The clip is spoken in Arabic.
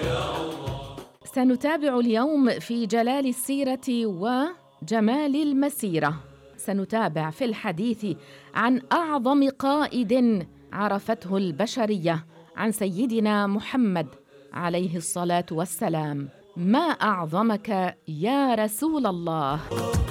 سنتابع اليوم في جلال السيرة وجمال المسيرة. سنتابع في الحديث عن أعظم قائد عرفته البشرية، عن سيدنا محمد عليه الصلاة والسلام. ما أعظمك يا رسول الله.